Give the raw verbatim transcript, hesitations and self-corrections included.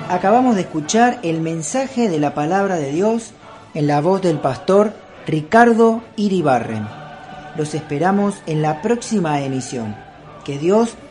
acabamos de escuchar el mensaje de la palabra de Dios en la voz del pastor Ricardo Iribarren. Los esperamos en la próxima emisión. Que Dios